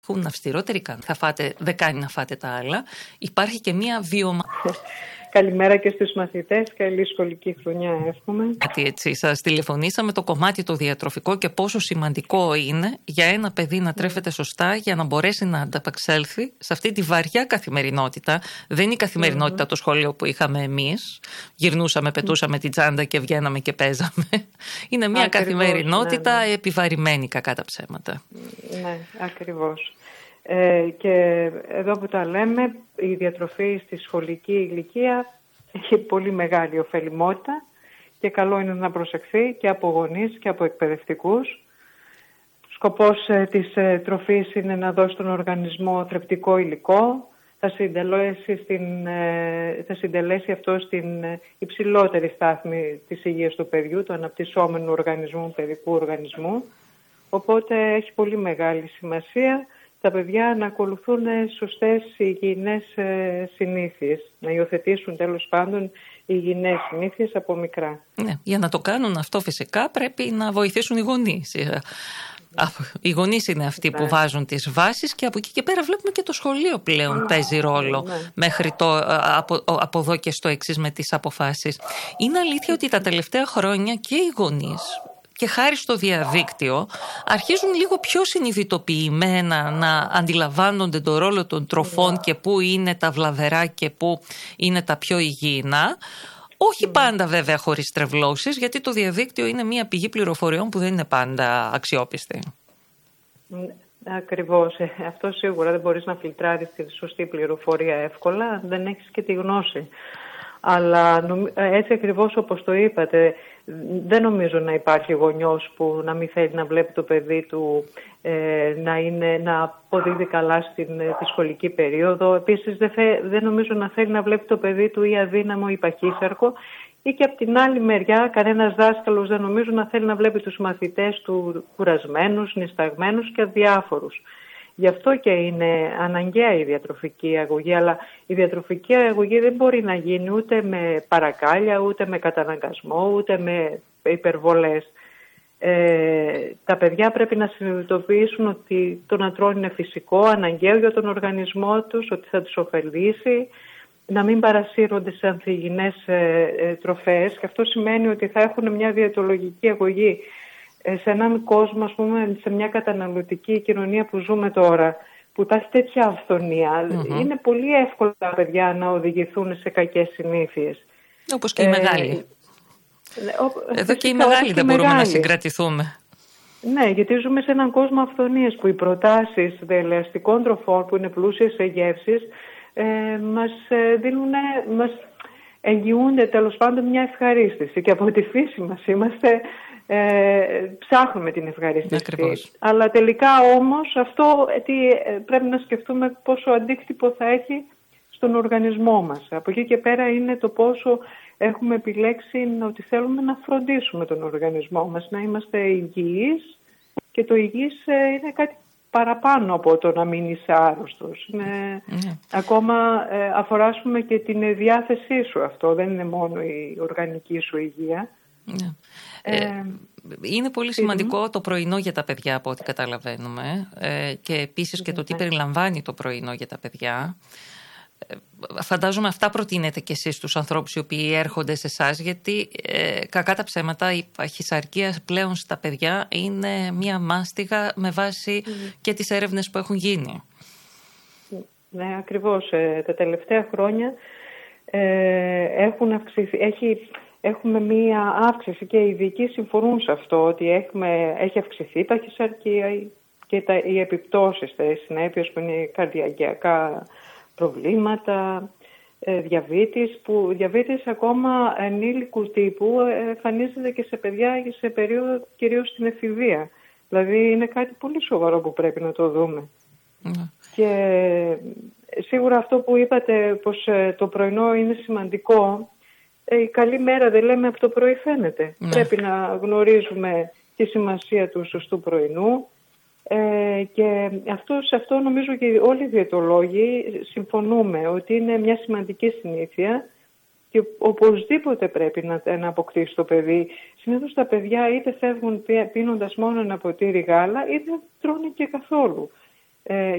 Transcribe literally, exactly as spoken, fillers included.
Έχουν αυστηρότερη καν. Θα φάτε, δεν κάνει να φάτε τα άλλα. Υπάρχει και μία βιομα... Καλημέρα και στους μαθητές. Καλή σχολική χρονιά εύχομαι. Γιατί έτσι, σας τηλεφωνήσαμε το κομμάτι το διατροφικό και πόσο σημαντικό είναι για ένα παιδί να τρέφεται σωστά για να μπορέσει να ανταπεξέλθει σε αυτή τη βαριά καθημερινότητα. Δεν είναι η καθημερινότητα mm-hmm. το σχολείο που είχαμε εμείς. Γυρνούσαμε, πετούσαμε mm-hmm. την τσάντα και βγαίναμε και παίζαμε. Είναι μια ακριβώς, καθημερινότητα ναι, ναι. επιβαρημένη κακά τα ψέματα. Ναι, ακριβώς. Ε, και εδώ που τα λέμε, η διατροφή στη σχολική ηλικία έχει πολύ μεγάλη ωφελημότητα και καλό είναι να προσεχθεί και από γονείς και από εκπαιδευτικούς. Σκοπός ε, της ε, τροφής είναι να δώσει στον οργανισμό θρεπτικό υλικό, θα συντελέσει, στην, ε, θα συντελέσει αυτό στην ε, υψηλότερη στάθμη της υγείας του παιδιού, του αναπτυσσόμενου οργανισμού, παιδικού οργανισμού, οπότε έχει πολύ μεγάλη σημασία τα παιδιά να ακολουθούν σωστές υγιεινές συνήθειες, να υιοθετήσουν τέλος πάντων υγιεινές συνήθειες από μικρά. Ναι, για να το κάνουν αυτό φυσικά πρέπει να βοηθήσουν οι γονείς. Οι γονείς είναι αυτοί ναι. που βάζουν τις βάσεις και από εκεί και πέρα βλέπουμε και το σχολείο πλέον ναι. παίζει ρόλο ναι. μέχρι το, από, από εδώ και στο εξής με τις αποφάσεις. Είναι αλήθεια ότι τα τελευταία χρόνια και οι γονείς και χάρη στο διαδίκτυο αρχίζουν λίγο πιο συνειδητοποιημένα να αντιλαμβάνονται τον ρόλο των τροφών και πού είναι τα βλαβερά και πού είναι τα πιο υγιεινά. Όχι πάντα βέβαια χωρίς τρευλώσεις, γιατί το διαδίκτυο είναι μια πηγή πληροφοριών που δεν είναι πάντα αξιόπιστη. Ακριβώς. Αυτό σίγουρα δεν μπορείς να φιλτράρεις τη σωστή πληροφορία εύκολα αν δεν έχεις και τη γνώση. Αλλά έτσι ακριβώς όπως το είπατε, δεν νομίζω να υπάρχει γονιός που να μην θέλει να βλέπει το παιδί του ε, να, είναι, να αποδίδει καλά στην τη σχολική περίοδο. Επίσης δεν, θε, δεν νομίζω να θέλει να βλέπει το παιδί του ή αδύναμο ή παχύσαρκο. Ή και από την άλλη μεριά κανένας δάσκαλος δεν νομίζω να θέλει να βλέπει τους μαθητές του κουρασμένους, νησταγμένους και αδιάφορους. Γι' αυτό και είναι αναγκαία η διατροφική αγωγή, αλλά η διατροφική αγωγή δεν μπορεί να γίνει ούτε με παρακάλια, ούτε με καταναγκασμό, ούτε με υπερβολές. Ε, τα παιδιά πρέπει να συνειδητοποιήσουν ότι το να τρώνε είναι φυσικό, αναγκαίο για τον οργανισμό τους, ότι θα τους ωφελήσει, να μην παρασύρονται σε ανθυγιεινές ε, ε, τροφές, και αυτό σημαίνει ότι θα έχουν μια διαιτολογική αγωγή σε έναν κόσμο, ας πούμε, σε μια καταναλωτική κοινωνία που ζούμε τώρα, που υπάρχει τέτοια αυθονία, mm-hmm. είναι πολύ εύκολο τα παιδιά να οδηγηθούν σε κακές συνήθειες. Όπως και οι ε, μεγάλοι. Εδώ και οι μεγάλοι δεν μπορούμε μεγάλοι. να συγκρατηθούμε. Ναι, γιατί ζούμε σε έναν κόσμο αυθονίας που οι προτάσεις δελεαστικών τροφών που είναι πλούσιες σε γεύσεις ε, μας δίνουν, μας εγγυούνται τέλος πάντων μια ευχαρίστηση, και από τη φύση μας είμαστε Ε, ψάχνουμε την ευχαρίστηση. Ακριβώς. Αλλά τελικά όμως αυτό τι, πρέπει να σκεφτούμε πόσο αντίκτυπο θα έχει στον οργανισμό μας. Από εκεί και πέρα είναι το πόσο έχουμε επιλέξει ότι θέλουμε να φροντίσουμε τον οργανισμό μας, να είμαστε υγιείς, και το υγιής είναι κάτι παραπάνω από το να μην είσαι άρρωστος. Είναι, mm. ακόμα ε, αφορά και την διάθεσή σου αυτό, δεν είναι μόνο η οργανική σου υγεία. Yeah. Ε, είναι πολύ σημαντικό mm-hmm. το πρωινό για τα παιδιά, από ό,τι καταλαβαίνουμε, ε, και επίσης και το τι περιλαμβάνει το πρωινό για τα παιδιά. Ε, φαντάζομαι αυτά προτείνετε και εσείς στους ανθρώπους οι οποίοι έρχονται σε εσάς, γιατί ε, κακά τα ψέματα η παχυσαρκία πλέον στα παιδιά είναι μια μάστιγα με βάση mm-hmm. και τις έρευνες που έχουν γίνει. Ναι, ακριβώς. Ε, τα τελευταία χρόνια ε, έχουν αυξηθεί, έχει... Έχουμε μία αύξηση, και οι ειδικοί συμφωνούν σε αυτό, ότι έχουμε, έχει αυξηθεί η παχυσαρκία και τα, οι επιπτώσεις, τα συνέπειες που είναι καρδιακά προβλήματα, ε, διαβήτης, που διαβήτης ακόμα ενήλικου τύπου εμφανίζεται και σε παιδιά και σε περίοδο κυρίως στην εφηβεία. Δηλαδή είναι κάτι πολύ σοβαρό που πρέπει να το δούμε. Mm. Και σίγουρα αυτό που είπατε, πως το πρωινό είναι σημαντικό, η καλή μέρα δεν λέμε από το πρωί φαίνεται. Ναι. Πρέπει να γνωρίζουμε τη σημασία του σωστού πρωινού ε, και αυτό, σε αυτό νομίζω και όλοι οι διαιτολόγοι συμφωνούμε ότι είναι μια σημαντική συνήθεια και οπωσδήποτε πρέπει να, να αποκτήσει το παιδί. Συνήθως τα παιδιά είτε φεύγουν πίνοντας μόνο ένα ποτήρι γάλα, είτε τρώνε και καθόλου. Ε,